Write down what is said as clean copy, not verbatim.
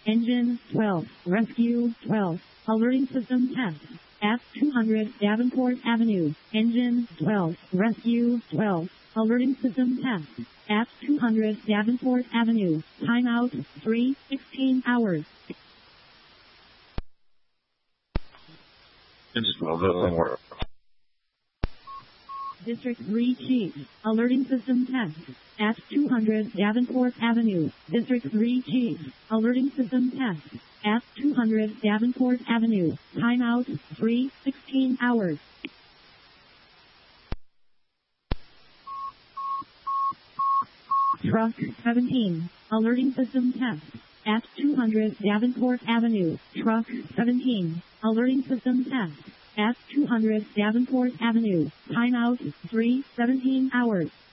Engine 12. Rescue 12. Alerting system test. At 200 Davenport Avenue. Engine 12. Rescue 12. Alerting system test. At 200 Davenport Avenue. Timeout 3:16 hours. Engine 12 doesn't work. District 3 Chief. Alerting system test. At 200 Davenport Avenue. District 3 Chief. Alerting system test. At 200 Davenport Avenue. Timeout 3:16 hours. Truck 17. Alerting system test. At 200 Davenport Avenue. Truck 17. Alerting system test. At 200 Davenport Avenue. Timeout 3:17 hours.